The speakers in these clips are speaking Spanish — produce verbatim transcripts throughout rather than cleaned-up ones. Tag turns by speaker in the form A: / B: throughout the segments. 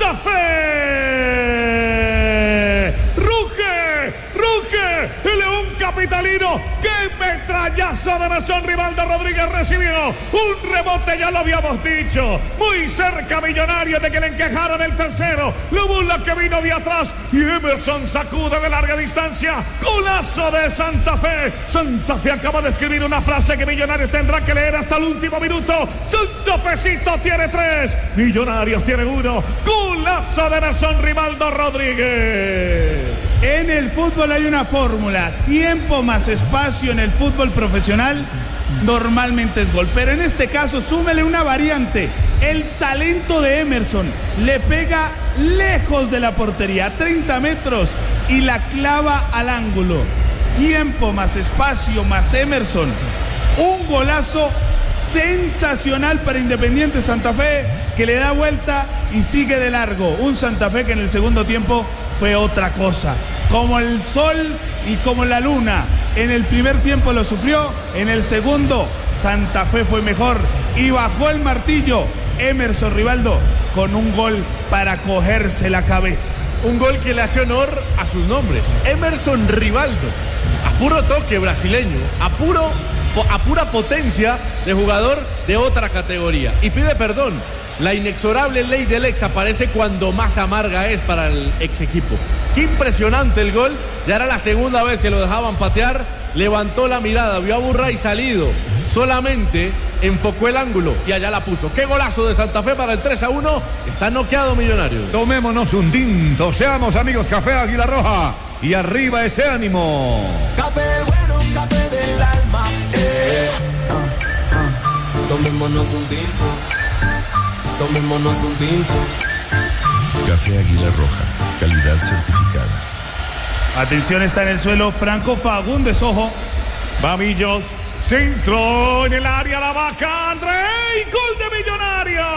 A: Santa Fe. ¡Ruge! ¡Ruge! El León capitalino. ¡Qué metrallazo de Emerson Rivaldo Rodríguez recibió! Un rebote, ya lo habíamos dicho. Muy cerca Millonarios de que le encajaron el tercero. Lobula que vino de atrás y Emerson sacude de larga distancia. Golazo de Santa Fe. Santa Fe acaba de escribir una frase que Millonarios tendrá que leer hasta el último minuto. Santa Fecito tiene tres. Millonarios tiene uno. Golazo de Emerson Rivaldo Rodríguez.
B: En el fútbol hay una fórmula: tiempo más espacio en el fútbol profesional normalmente es gol, pero en este caso súmele una variante: el talento de Emerson. Le pega lejos de la portería, a treinta metros, y la clava al ángulo. Tiempo más espacio más Emerson. Un golazo sensacional para Independiente Santa Fe, que le da vuelta y sigue de largo. Un Santa Fe que en el segundo tiempo fue otra cosa, como el sol y como la luna. En el primer tiempo lo sufrió, en el segundo Santa Fe fue mejor y bajó el martillo Emerson Rivaldo con un gol para cogerse la cabeza.
C: Un gol que le hace honor a sus nombres: Emerson Rivaldo, a puro toque brasileño, a puro a pura potencia de jugador de otra categoría, y pide perdón. La inexorable ley del ex aparece cuando más amarga es para el ex equipo. Qué impresionante el gol. Ya era la segunda vez que lo dejaban patear. Levantó la mirada, vio a Burray salido, solamente enfocó el ángulo y allá la puso. Qué golazo de Santa Fe para el tres a uno. Está noqueado Millonarios.
D: Tomémonos un tinto, seamos amigos. Café Águila Roja, y arriba ese ánimo.
E: Café bueno, café del alma. Eh. Uh, uh. Tomémonos un tinto. Tomémonos un tinto.
F: Café Águila Roja, calidad certificada.
B: Atención, está en el suelo Franco Fagundes, ojo.
A: Babillos, centro en el área, la vaca, André, gol de Millonarios.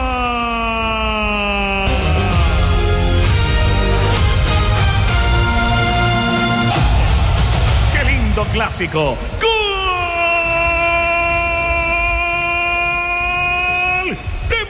A: ¡Qué lindo clásico! ¡Gol de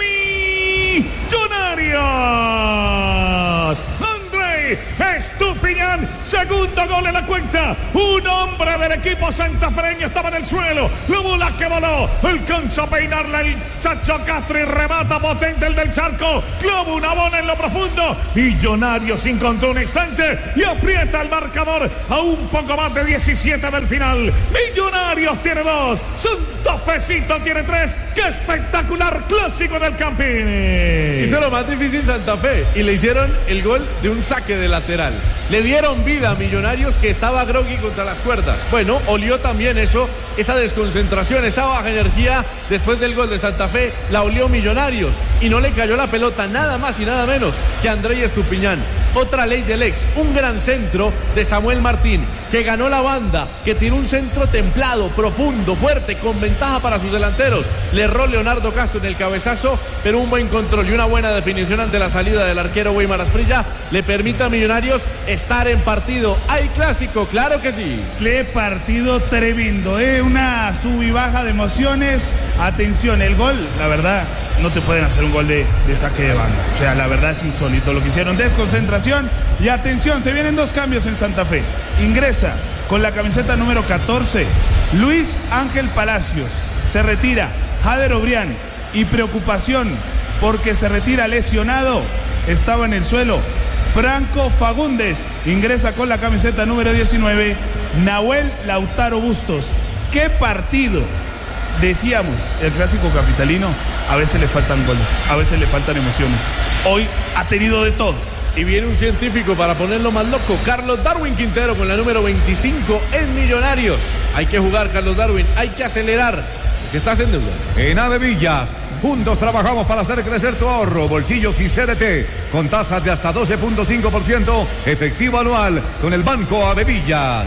A: Millonarios! André Estupiñán, segundo gol en la cuenta. Un hombre del equipo santafereño estaba en el suelo. Lobula que voló, alcanza a peinarla el Chacho Castro y remata potente el del Charco. Clava una bola en lo profundo. Millonarios encontró un instante y aprieta el marcador a un poco más de diecisiete del final. Millonarios tiene dos, Santa Fecito tiene tres. ¡Qué espectacular clásico del Campini!
C: Hizo lo más difícil Santa Fe y le hicieron el gol de un saque de lateral. Le dieron vida a Millonarios, que estaba groggy contra las cuerdas. Bueno, olió también eso, esa desconcentración, esa baja energía después del gol de Santa Fe. La olió Millonarios y no le cayó la pelota nada más y nada menos que a André Estupiñán. Otra ley del ex, un gran centro de Samuel Martín, que ganó la banda, que tiró un centro templado, profundo, fuerte, con ventaja para sus delanteros. Le erró Leonardo Castro en el cabezazo, pero un buen control y una buena definición ante la salida del arquero Weimar Asprilla le permite a Millonarios estar en partido. ¿Hay clásico? Claro que sí.
B: Qué partido tremendo, ¿eh? Una sub y baja de emociones. Atención, el gol, la verdad, no te pueden hacer un gol de, de saque de banda. O sea, la verdad es insólito lo que hicieron. Desconcentración y atención, se vienen dos cambios en Santa Fe. Ingresa con la camiseta número catorce Luis Ángel Palacios. Se retira Jader Obrián, y preocupación porque se retira lesionado, estaba en el suelo, Franco Fagundes. Ingresa con la camiseta número diecinueve Nahuel Lautaro Bustos. ¡Qué partido! Decíamos, el clásico capitalino, a veces le faltan goles, a veces le faltan emociones. Hoy ha tenido de todo.
C: Y viene un científico para ponerlo más loco, Carlos Darwin Quintero, con la número veinticinco en Millonarios. Hay que jugar, Carlos Darwin, hay que acelerar, que estás en deuda.
D: En Avevillas, juntos trabajamos para hacer crecer tu ahorro, bolsillos y C D T, con tasas de hasta doce punto cinco por ciento efectivo anual con el Banco Avevillas.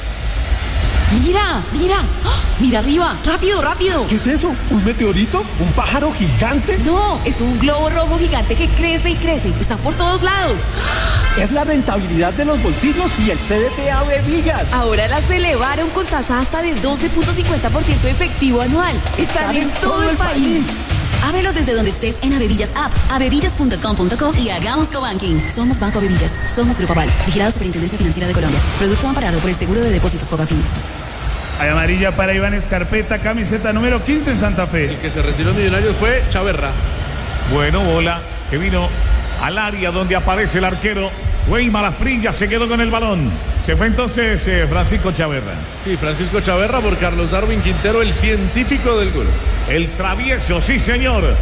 G: Mira, mira, ¡oh! Mira arriba, rápido, rápido.
H: ¿Qué es eso? ¿Un meteorito? ¿Un pájaro gigante?
G: No, es un globo rojo gigante que crece y crece, está por todos lados.
H: Es la rentabilidad de los bolsillos y el C D T Avevillas.
G: Ahora las elevaron con tasa hasta de doce punto cincuenta por ciento efectivo anual. Están, Están en, en todo, todo el país. país. Ábrelos desde donde estés en Avevillas App, avevillas punto com punto co y hagamos cobanking. Somos Banco Avevillas. Somos Grupo Aval. Vigilado Superintendencia Financiera de Colombia. Producto amparado por el Seguro de Depósitos Fogafín.
B: Hay amarilla para Iván Escarpeta, camiseta número quince en Santa Fe.
C: El que se retiró en Millonarios fue Chaverra.
A: Bueno, bola que vino al área donde aparece el arquero. Weimar Asprilla se quedó con el balón. Se fue entonces eh, Francisco Chaverra.
C: Sí, Francisco Chaverra por Carlos Darwin Quintero, el científico del gol.
A: El travieso, sí señor.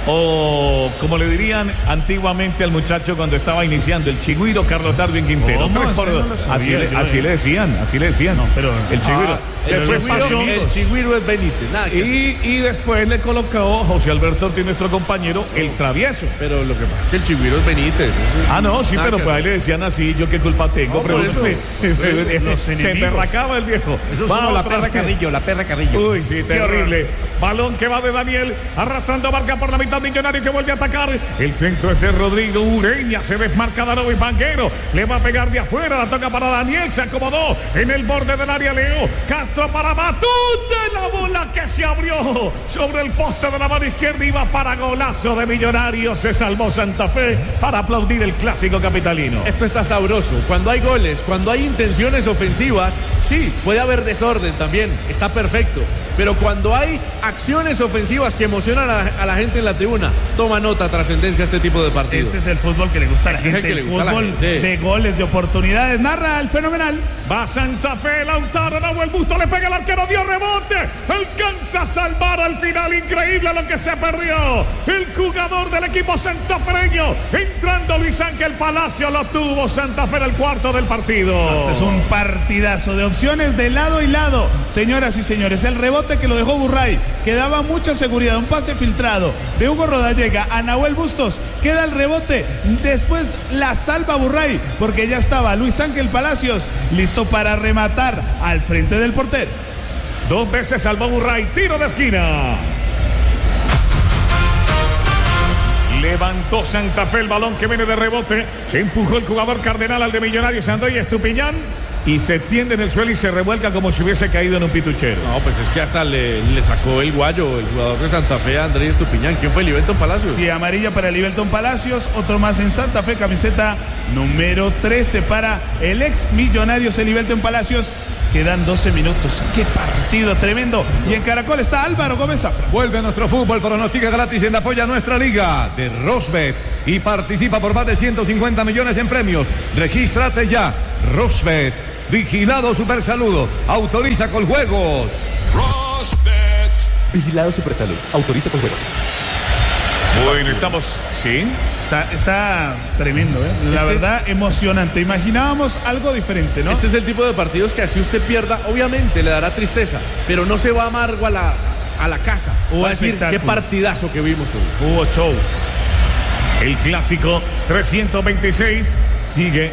A: O como le dirían antiguamente al muchacho cuando estaba iniciando, el chigüiro Carlos Darwin Quintero.
B: ¿Cómo?
A: Por,
B: No lo sabía,
A: así, le,
B: yo,
A: así
B: eh.
A: le decían, así le decían.
B: No, pero
A: el chigüiro.
C: Ah, el,
A: después
C: chigüiro
A: pasó,
C: el chigüiro es Benítez, nada que
A: y, y después le colocó José Alberto Ortiz, nuestro compañero, el travieso.
C: Pero lo que pasa es que el chigüiro es Benítez. Eso es
A: Ah, no, sí,
C: nada
A: pero
C: que
A: pues ahí
C: hacer.
A: le decían así, yo qué culpa tengo,
C: No, por eso,
A: pregúntale.
B: los
A: Se
B: enemigos.
A: emberracaba el viejo.
D: Eso es
A: Va
D: como la
A: otra
D: perra
A: vez.
D: Carrillo, la perra Carrillo.
A: Uy, sí, terrible. Balón que va de Daniel, arrastrando marca por la mitad, Millonario que vuelve a atacar. El centro es de Rodrigo Ureña, se desmarca Darovi Banguero, le va a pegar de afuera, la toca para Daniel, se acomodó en el borde del área Leo. Castro para Matute, la bola que se abrió sobre el poste de la mano izquierda, iba para golazo de Millonarios, se salvó Santa Fe para aplaudir el clásico capitalino.
C: Esto está sabroso. Cuando hay goles, cuando hay intenciones ofensivas, sí, puede haber desorden también, está perfecto. Pero cuando hay acciones ofensivas que emocionan a la, a la gente en la tribuna, toma nota, trascendencia a este tipo de partidos.
B: Este es el fútbol que le gusta a la
C: Este es el
B: gente,
C: que
B: el
C: le gusta a la
B: fútbol
C: gente.
B: de goles, de oportunidades. Narra el fenomenal.
A: Va Santa Fe, Lautaro, Nahuel Busto, le pega el arquero, dio rebote, alcanza a salvar al final, increíble lo que se perdió. El jugador del equipo santafereño, entrando Luis Ángel Palacio, lo tuvo Santa Fe en el cuarto del partido.
B: Este es un partidazo de opciones de lado y lado. Señoras y señores, el rebote que lo dejó Burray, que daba mucha seguridad, un pase filtrado de Hugo Rodallega a Nahuel Bustos, queda el rebote, después la salva Burray, porque ya estaba Luis Ángel Palacios listo para rematar al frente del portero.
A: Dos veces salvó Burray, tiro de esquina. Levantó Santa Fe el balón que viene de rebote, empujó el jugador Cardenal al de Millonarios, Andrés Estupiñán, y se tiende en el suelo y se revuelca como si hubiese caído en un pituchero.
C: No, pues es que hasta le, le sacó el guayo el jugador de Santa Fe, Andrés Estupiñán. ¿Quién fue? Livelton Palacios.
B: Sí, amarilla para Livelton Palacios, otro más en Santa Fe, camiseta número trece para el ex Millonarios, el Livelton Palacios. Quedan doce minutos. ¡Qué partido tremendo! Y en Caracol está Álvaro Gómez Zafra.
D: Vuelve a nuestro fútbol, pronostica gratis en la apoya nuestra liga de Rosbet y participa por más de ciento cincuenta millones en premios. Regístrate ya. Rosbet, vigilado Super Saludo, autoriza con juegos.
I: Rosbet. Vigilado Supersalud. Autoriza con juegos.
A: Bueno, estamos, ¿sí?
B: Está, está tremendo, ¿eh? La
C: Este-
B: verdad, emocionante. Imaginábamos algo diferente, ¿no?
C: Este es el tipo de partidos que así usted pierda, obviamente le dará tristeza, pero no se va amargo a la, a la casa.
B: Hubo
C: Va a decir,
B: espectáculo.
C: qué partidazo que vimos hoy.
B: Hubo show.
A: El clásico trescientos veintiséis sigue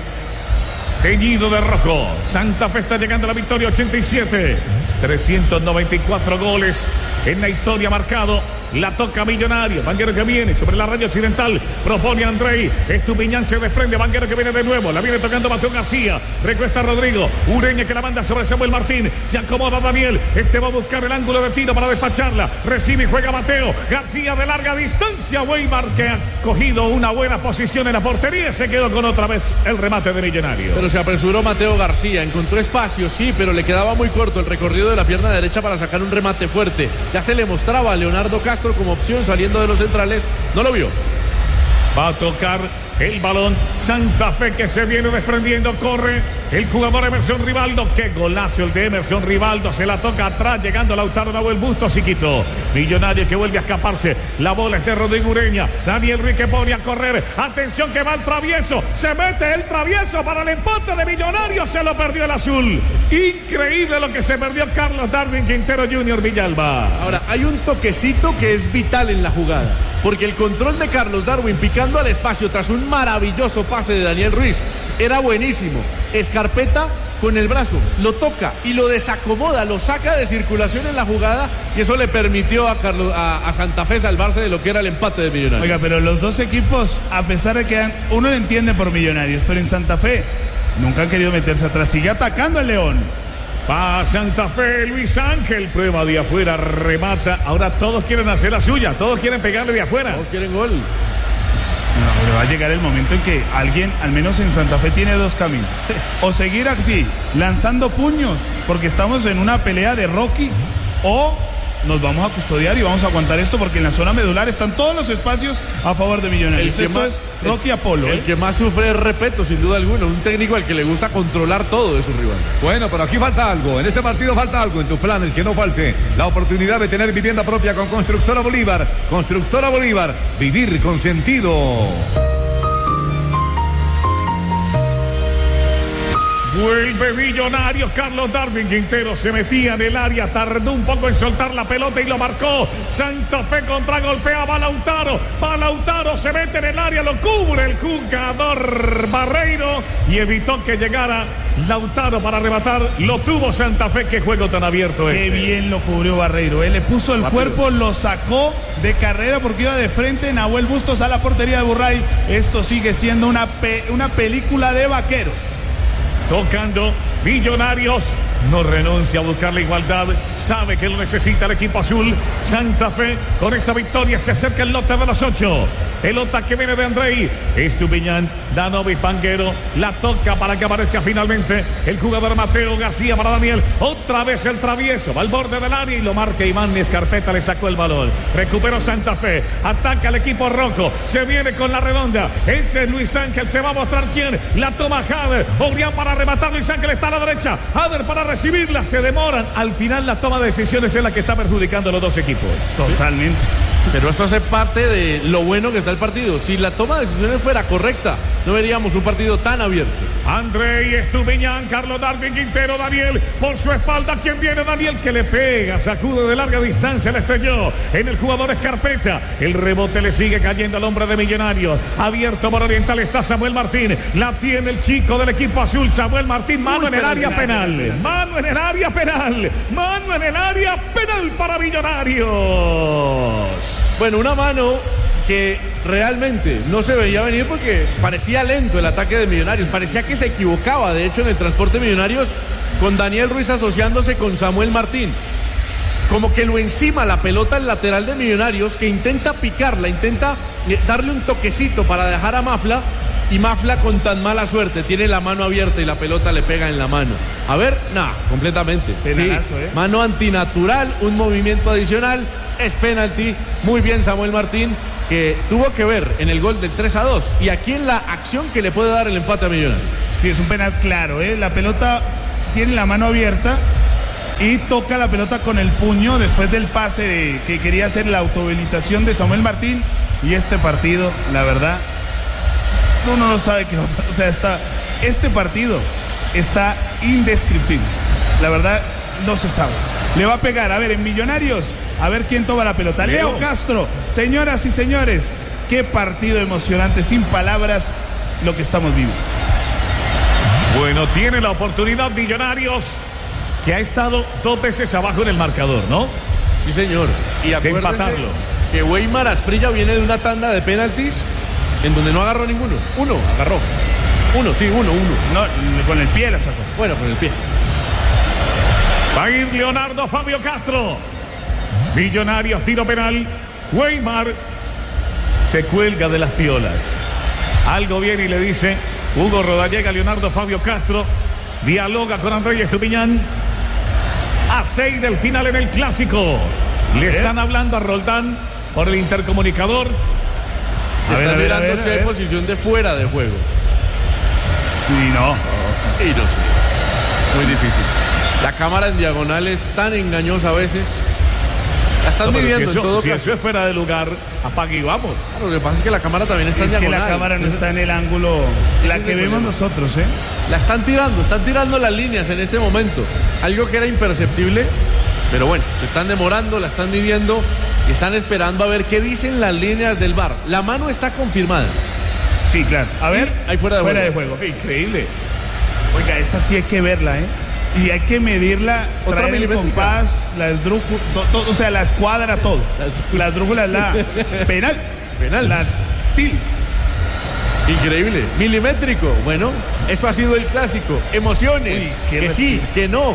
A: teñido de rojo. Santa Fe está llegando a la victoria, ochenta y siete. trescientos noventa y cuatro goles en la historia marcado. La toca Millonario. Banguero que viene sobre la raya occidental. Propone a Andrei. Estupiñán se desprende. Banguero que viene de nuevo. La viene tocando Mateo García. Recuesta Rodrigo. Ureña que la manda sobre Samuel Martín. Se acomoda Daniel. Este va a buscar el ángulo de tiro para despacharla. Recibe y juega Mateo. García de larga distancia. Weimar que ha cogido una buena posición en la portería. Se quedó con otra vez el remate de Millonario.
C: Pero se apresuró Mateo García, encontró espacio, sí, pero le quedaba muy corto el recorrido de la pierna derecha para sacar un remate fuerte. Ya se le mostraba a Leonardo Castro como opción saliendo de los centrales, no lo vio.
A: Va a tocar el balón Santa Fe que se viene desprendiendo. Corre el jugador Emerson Rivaldo. Qué golazo el de Emerson Rivaldo. Se la toca atrás llegando Lautaro Nahuel Bustos y quitó. Millonario que vuelve a escaparse. La bola es de Rodrigo Ureña. Daniel Ruiz que pone a correr. Atención que va el travieso. Se mete el travieso para el empate de Millonario. Se lo perdió el azul. Increíble lo que se perdió Carlos Darwin Quintero junior Villalba.
C: Ahora, hay un toquecito que es vital en la jugada, porque el control de Carlos Darwin picando al espacio tras un maravilloso pase de Daniel Ruiz era buenísimo. Escarpeta con el brazo lo toca y lo desacomoda, lo saca de circulación en la jugada y eso le permitió a, Carlos, a, a Santa Fe salvarse de lo que era el empate de Millonarios.
B: Oiga, pero los dos equipos, a pesar de que han- uno lo entiende por Millonarios, pero en Santa Fe nunca han querido meterse atrás. Sigue atacando el León.
A: Va Santa Fe, Luis Ángel, prueba de afuera, remata. Ahora todos quieren hacer la suya, todos quieren pegarle de afuera.
C: Todos quieren gol.
B: No, pero va a llegar el momento en que alguien, al menos en Santa Fe, tiene dos caminos. O seguir así, lanzando puños, porque estamos en una pelea de Rocky, o nos vamos a custodiar y vamos a aguantar esto, porque en la zona medular están todos los espacios a favor de Millonarios. Esto más, es Rocky Apolo.
C: El
B: ¿eh?
C: que más sufre es Repeto, sin duda alguna. Un técnico al que le gusta controlar todo de su rival.
D: Bueno, pero aquí falta algo. En este partido falta algo. En tus planes, que no falte la oportunidad de tener vivienda propia con Constructora Bolívar. Constructora Bolívar. Vivir con sentido.
A: Vuelve Millonarios, Carlos Darwin Quintero se metía en el área, tardó un poco en soltar la pelota y lo marcó. Santa Fe contragolpeaba, Lautaro, va Lautaro, se mete en el área, lo cubre el jugador Barreiro y evitó que llegara Lautaro para arrebatar. Lo tuvo Santa Fe, qué juego tan abierto.
B: Qué
A: este.
B: bien lo cubrió Barreiro, él le puso el
A: Rápido.
B: cuerpo, lo sacó de carrera porque iba de frente. Nahuel Bustos a la portería de Burray. Esto sigue siendo una, pe una película de vaqueros.
A: Tocando Millonarios, no renuncia a buscar la igualdad, sabe que lo necesita el equipo azul. Santa Fe con esta victoria se acerca el lote de los ocho. Pelota que viene de Andrei, Estupiñán, Danovi Panguero, la toca para que aparezca finalmente el jugador Mateo García para Daniel. Otra vez el travieso, va al borde del área y lo marca Iván Escarpeta, le sacó el balón. Recuperó Santa Fe, ataca el equipo rojo, se viene con la redonda. Ese es Luis Ángel, se va a mostrar quién. La toma Jader, Obrián para rematar, Luis Ángel está a la derecha. Jader para recibirla, se demoran. Al final la toma de decisiones es la que está perjudicando a los dos equipos.
B: Totalmente.
C: Pero eso hace parte de lo bueno que está el partido. Si la toma de decisiones fuera correcta, no veríamos un partido tan abierto.
A: Andrei Estupiñán, Carlos Darwin Quintero, Daniel por su espalda. ¿Quién viene? Daniel que le pega, sacude de larga distancia, le estrelló en el jugador Escarpeta. El rebote le sigue cayendo al hombre de Millonarios. Abierto por Oriental está Samuel Martín. La tiene el chico del equipo azul, Samuel Martín. Mano Uy, en el área penal. penal. Mano en el área penal. Mano en el área penal para Millonarios.
C: Bueno, una mano que realmente no se veía venir porque parecía lento el ataque de Millonarios, parecía que se equivocaba, de hecho, en el transporte de Millonarios, con Daniel Ruiz asociándose con Samuel Martín. Como que lo encima la pelota al lateral de Millonarios, que intenta picarla, intenta darle un toquecito para dejar a Mafla, y Mafla con tan mala suerte tiene la mano abierta y la pelota le pega en la mano. A ver, nada, completamente.
B: Penalazo,
C: sí.
B: ¿eh?
C: Mano antinatural, un movimiento adicional, es penalti. Muy bien Samuel Martín, que tuvo que ver en el gol del tres a dos y aquí en la acción que le puede dar el empate a Millonarios.
B: Sí, es un penal claro, ¿eh? La pelota tiene la mano abierta y toca la pelota con el puño después del pase de, que quería hacer la autohabilitación de Samuel Martín. Y este partido, la verdad, uno no sabe qué va a pasar. O sea, está, este partido está indescriptible. La verdad, no se sabe. Le va a pegar, a ver, en Millonarios, a ver quién toma la pelota. Leo, Leo Castro, señoras y señores, qué partido emocionante, sin palabras, lo que estamos viviendo.
A: Bueno, tiene la oportunidad Millonarios, que ha estado dos veces abajo en el marcador, ¿no?
C: Sí, señor. Y
A: de empatarlo.
C: Que Weimar Asprilla viene de una tanda de penaltis en donde no agarró ninguno. Uno agarró. Uno, sí, uno, uno.
B: No, con el pie la sacó.
C: Bueno, con el pie.
A: Va a ir Leonardo Fabio Castro. Millonarios, tiro penal. Weimar se cuelga de las piolas. Algo viene y le dice Hugo Rodallega, Leonardo Fabio Castro. Dialoga con Andrei Estupiñán. A seis del final en el clásico. Le están hablando a Roldán por el intercomunicador.
C: A Están ver, mirando a ver, si hay posición de fuera de juego.
B: Y no.
C: Y no sé. Muy difícil. La cámara en diagonal es tan engañosa a veces. La están no, midiendo
A: si eso,
C: en todo
A: si
C: caso.
A: eso es fuera de lugar, apague y vamos.
C: Claro, lo que pasa es que la cámara también está
B: es
C: en
B: diagonal.
C: diagonal.
B: Es que la cámara no está en el ángulo, la que vemos nosotros, ¿eh?
C: La están tirando, están tirando las líneas en este momento. Algo que era imperceptible, pero bueno, se están demorando, la están midiendo y están esperando a ver qué dicen las líneas del V A R. La mano está confirmada.
B: Sí, claro. A ver,
C: ahí fuera de
B: fuera
C: juego.
B: de juego.
A: Increíble.
B: Oiga, esa sí hay que verla, ¿eh? Y hay que medirla,
C: otra
B: traer el compás, la esdrújula, o sea, la escuadra, todo. La esdrújula es la penal.
C: Penal.
B: La til.
C: Increíble. Milimétrico. Bueno, eso ha sido el clásico. Emociones. Uy, que sí, que no.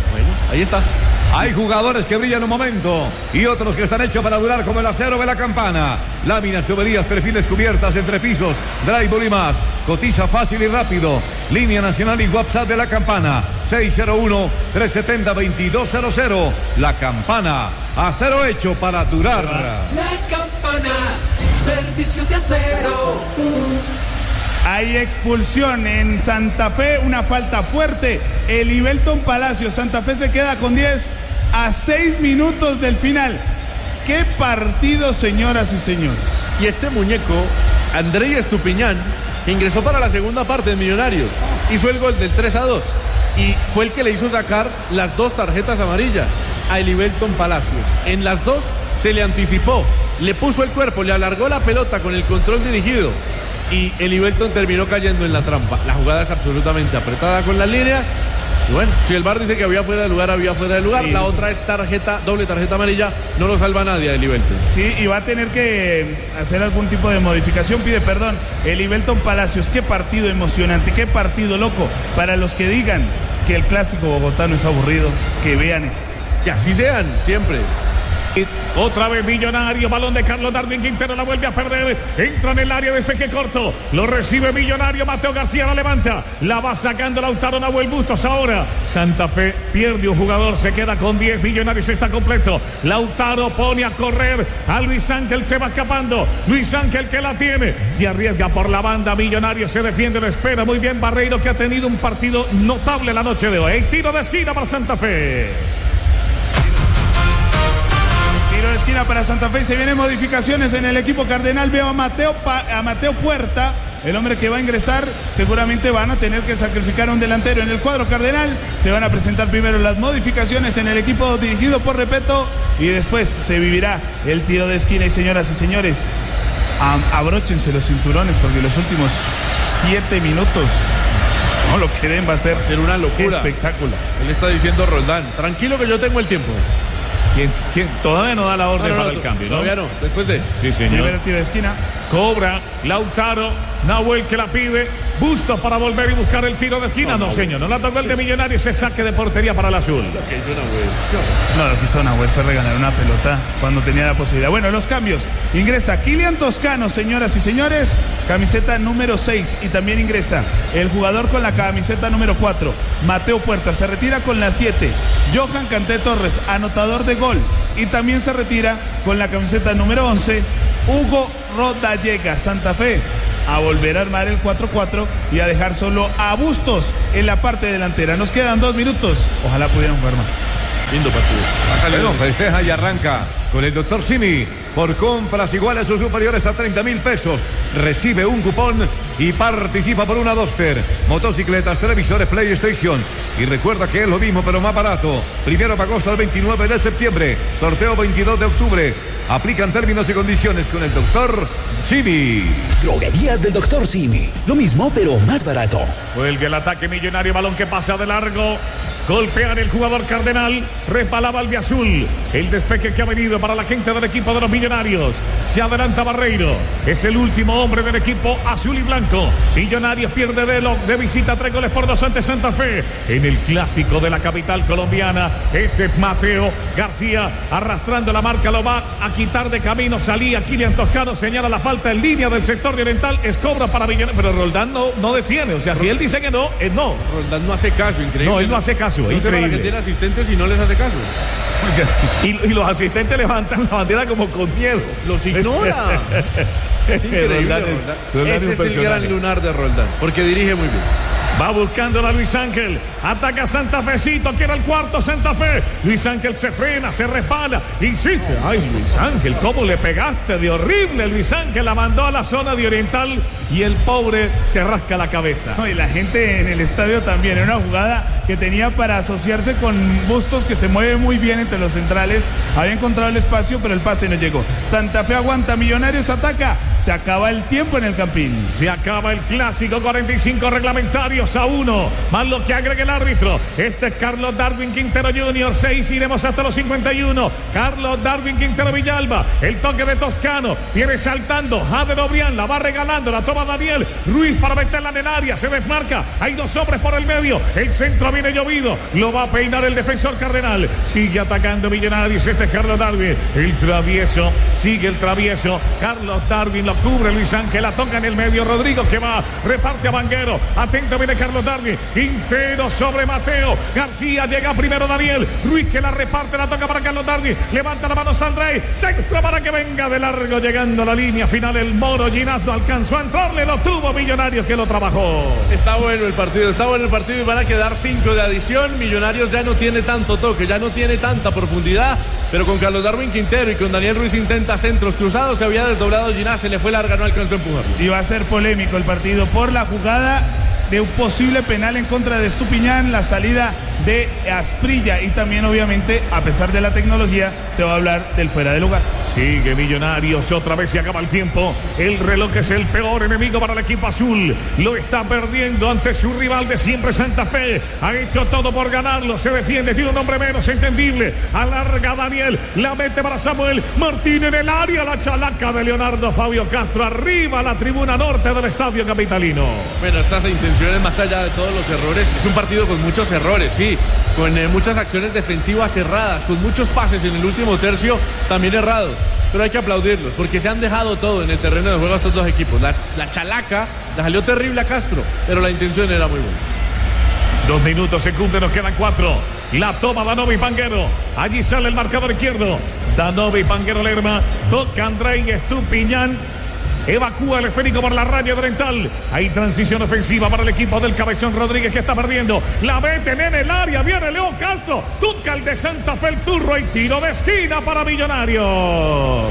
C: Bueno, ahí está.
D: Hay jugadores que brillan un momento y otros que están hechos para durar como el acero de la campana. Láminas, tuberías, perfiles, cubiertas, entrepisos, drywall y más. Cotiza fácil y rápido. Línea nacional y WhatsApp de la campana. seis cero uno, tres siete cero, dos dos cero cero. La Campana. Acero hecho para durar.
E: La Campana. Servicio de acero.
B: Hay expulsión en Santa Fe, una falta fuerte. El Ibelton Palacios, Santa Fe se queda con diez a seis minutos del final. ¡Qué partido, señoras y señores!
C: Y este muñeco, Andrei Estupiñán, que ingresó para la segunda parte de Millonarios, hizo el gol del tres a dos y fue el que le hizo sacar las dos tarjetas amarillas a el Ibelton Palacios. En las dos se le anticipó, le puso el cuerpo, le alargó la pelota con el control dirigido. Y el Ibelton terminó cayendo en la trampa. La jugada es absolutamente apretada con las líneas. Y bueno, si el V A R dice que había fuera de lugar, había fuera de lugar. Sí, la eso. Otra es tarjeta, doble tarjeta amarilla. No lo salva nadie el Ibelton.
B: Sí, y va a tener que hacer algún tipo de modificación. Pide perdón. El Ibelton Palacios, qué partido emocionante, qué partido loco. Para los que digan que el clásico bogotano es aburrido, que vean este.
C: Que así sean, siempre.
A: Otra vez Millonario, balón de Carlos Darwin Quintero, la vuelve a perder, entra en el área, despeje corto, lo recibe Millonario, Mateo García la levanta, la va sacando Lautaro Nahuel Bustos. Ahora Santa Fe pierde un jugador, se queda con diez, Millonarios está completo. Lautaro pone a correr a Luis Ángel, se va escapando, Luis Ángel que la tiene, se arriesga por la banda, Millonario se defiende, lo espera muy bien Barreiro, que ha tenido un partido notable la noche de hoy. El tiro de esquina para Santa Fe.
B: Tiro de esquina para Santa Fe y se vienen modificaciones en el equipo cardenal. Veo a Mateo, a Mateo Puerta, el hombre que va a ingresar. Seguramente van a tener que sacrificar a un delantero en el cuadro cardenal. Se van a presentar primero las modificaciones en el equipo dirigido por Repeto y después se vivirá el tiro de esquina. Y señoras y señores, abróchense los cinturones porque los últimos siete minutos, no lo que den, va a ser,
C: va a ser una locura.
B: Espectáculo.
C: Él está diciendo Roldán, tranquilo que yo tengo el tiempo.
A: ¿Quién, quién? Todavía no da la orden
C: no, no,
A: para
C: no,
A: el cambio, ¿no?
C: Todavía no, después de...
A: Sí, señor.
B: Primer tiro de esquina.
A: Cobra Lautaro, Nahuel que la pide, Bustos para volver y buscar el tiro de esquina. No, no señor, no la tocó el de Millonarios, ese saque de portería para el azul.
C: Lo que hizo Nahuel.
B: No, lo que hizo Nahuel fue regalar una pelota cuando tenía la posibilidad. Bueno, los cambios. Ingresa Kilian Toscano, señoras y señores, camiseta número seis. Y también ingresa el jugador con la camiseta número cuatro, Mateo Puerta. Se retira con la siete, Johan Canté Torres, anotador de gol. Y también se retira con la camiseta número once, Hugo Rodallega. Santa Fe a volver a armar el cuatro cuatro y a dejar solo a Bustos en la parte delantera. Nos quedan dos minutos. Ojalá pudieran jugar más.
C: Lindo partido.
D: Bueno, festeja y arranca con el doctor Simi. Por compras iguales o superiores a treinta mil pesos, recibe un cupón y participa por una Duster, motocicletas, televisores, PlayStation. Y recuerda que es lo mismo pero más barato. Primero de agosto al veintinueve de septiembre. Sorteo veintidós de octubre. Aplican términos y condiciones con el doctor Simi.
J: Droguerías del doctor Simi. Lo mismo pero más barato.
A: Vuelve el ataque Millonario, balón que pasa de largo. Golpean el jugador cardenal, resbalaba el de azul. El despeje que ha venido para la gente del equipo de los Millonarios. Se adelanta Barreiro, es el último hombre del equipo azul y blanco. Millonarios pierde de, lo, de visita tres goles por dos ante Santa Fe. En el clásico de la capital colombiana, este Mateo García arrastrando la marca, lo va a quitar de camino. Salía Kilian Toscano, señala la falta en línea del sector de oriental, es cobra para Millonarios, pero Roldán no, no detiene, o sea, si él dice que no, es no.
C: Roldán no hace caso, increíble.
A: No, él no hace caso.
C: No sé para qué tiene asistentes y no les hace caso.
A: Y, y los asistentes levantan la bandera como con miedo.
C: Los ignora. Es increíble, Roldán. Roldán. Ese es el gran lunar de Roldán, porque dirige muy bien.
A: Va buscando a Luis Ángel. Ataca Santa Fecito. Quiere el cuarto Santa Fe. Luis Ángel se frena, se resbala. Insiste. Ay, Luis Ángel, ¿cómo le pegaste de horrible? Luis Ángel la mandó a la zona de oriental y el pobre se rasca la cabeza.
B: No, y la gente en el estadio también. Era una jugada que tenía para asociarse con Bustos, que se mueve muy bien entre los centrales. Había encontrado el espacio, pero el pase no llegó. Santa Fe aguanta. Millonarios ataca. Se acaba el tiempo en el Campín.
A: Se acaba el clásico. Cuarenta y cinco reglamentarios a uno. Más lo que agregue el árbitro. Este es Carlos Darwin Quintero junior seis, iremos hasta los cincuenta y uno. Carlos Darwin Quintero Villalba, el toque de Toscano, viene saltando Jader Obrián, la va regalando, la toma Daniel Ruiz para meterla en el área, se desmarca, hay dos hombres por el medio, el centro viene llovido, lo va a peinar el defensor Cardenal, sigue atacando Millonarios, este es Carlos Darwin, el travieso, sigue el travieso, Carlos Darwin lo cubre Luis Ángel, la toca en el medio, Rodrigo que va, reparte a Vanguero, atento viene Carlos Darwin, Quintero sobre Mateo, García llega primero Daniel, Ruiz que la reparte, la toca para Carlos Darwin, levanta la mano Sandrey, centro para que venga de largo, llegando a la línea final el Moro Ginás, no alcanzó a entrarle, lo tuvo Millonarios que lo trabajó.
C: Está bueno el partido, está bueno el partido y van a quedar cinco de adición. Millonarios ya no tiene tanto toque, ya no tiene tanta profundidad, pero con Carlos Darwin Quintero y con Daniel Ruiz intenta centros cruzados, se había desdoblado Ginás, se le fue larga, no alcanzó a empujarlo.
B: Y va a ser polémico el partido por la jugada de un posible penal en contra de Estupiñán, la salida de Asprilla y también obviamente a pesar de la tecnología se va a hablar del fuera de lugar.
A: Sigue Millonarios, otra vez se acaba el tiempo, el reloj es el peor enemigo para el equipo azul, lo está perdiendo ante su rival de siempre Santa Fe, ha hecho todo por ganarlo, se defiende, tiene un hombre menos entendible, alarga Daniel, la mete para Samuel Martín en el área, la chalaca de Leonardo Fabio Castro, arriba a la tribuna norte del estadio capitalino.
C: Bueno, estas intenciones más allá de todos los errores, es un partido con muchos errores, sí, con eh, muchas acciones defensivas erradas, con muchos pases en el último tercio también errados, pero hay que aplaudirlos porque se han dejado todo en el terreno de juego a estos dos equipos. La, la chalaca la salió terrible a Castro, pero la intención era muy buena.
A: Dos minutos se cumplen, nos quedan cuatro. La toma Danovi Panguero. Allí sale el marcador izquierdo. Danovi Panguero Lerma. Toca Andrei Estupiñán. Evacúa el esférico por la raya oriental. Hay transición ofensiva para el equipo del Cabezón Rodríguez que está perdiendo. La meten en el área. Viene León Castro. Toca el de Santa Fe el turro y tiro de esquina para Millonarios.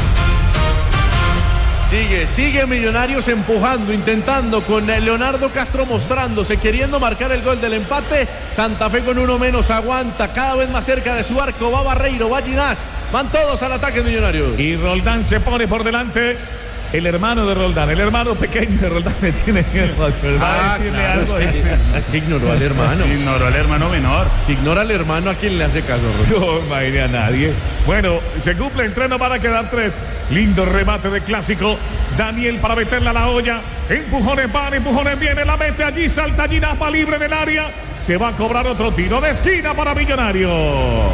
C: Sigue, sigue Millonarios empujando, intentando con Leonardo Castro mostrándose, queriendo marcar el gol del empate. Santa Fe con uno menos aguanta, cada vez más cerca de su arco. Va Barreiro, va Ginás, van todos al ataque Millonarios.
A: Y Roldán se pone por delante. El hermano de Roldán, el hermano pequeño de Roldán le tiene que
B: ah, decirle claro, algo.
C: Es que, es que ignoró al hermano.
B: Ignoró al hermano menor.
C: Si ignora al hermano, ¿a quién le hace caso,
A: Roldán? No imagine a nadie. Bueno, se cumple el tren, van a quedar tres. Lindo remate de clásico. Daniel para meterla a la olla. Empujones van, empujones viene, la mete allí, salta Ginás, va libre del área. Se va a cobrar otro tiro de esquina para Millonarios.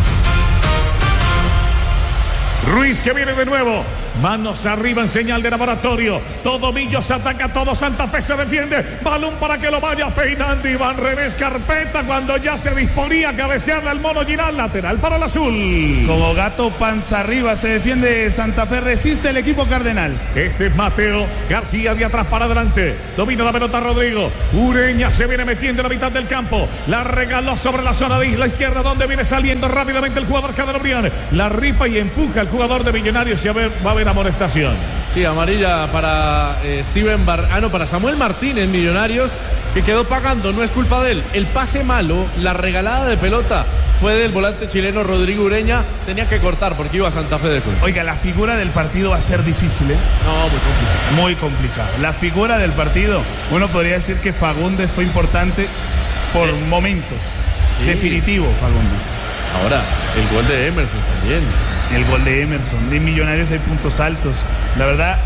A: Ruiz que viene de nuevo, manos arriba en señal de laboratorio, todo Millos ataca, todo Santa Fe se defiende, balón para que lo vaya peinando Iván René Carpeta cuando ya se disponía a cabecearle al Mono Ginás, lateral para el azul.
B: Como gato panza arriba se defiende Santa Fe, resiste el equipo cardenal.
A: Este es Mateo, García de atrás para adelante, domina la pelota Rodrigo, Ureña se viene metiendo en la mitad del campo, la regaló sobre la zona de la izquierda donde viene saliendo rápidamente el jugador Jader Obrián, la rifa y empuja el jugador de Millonarios y a ver, va a haber amonestación.
C: Sí, amarilla para eh, Steven Bar... ah, no, para Samuel Martínez, Millonarios, que quedó pagando, no es culpa de él. El pase malo, la regalada de pelota fue del volante chileno Rodrigo Ureña, tenía que cortar porque iba a Santa Fe de cuenta.
B: Oiga, la figura del partido va a ser difícil, ¿eh?
C: No, muy complicado.
B: Muy complicado. La figura del partido, uno podría decir que Fagundes fue importante por sí. momentos. Sí. Definitivo, Fagundes.
C: Ahora, el gol de Emerson también.
B: El gol de Emerson. De Millonarios hay puntos altos. La verdad,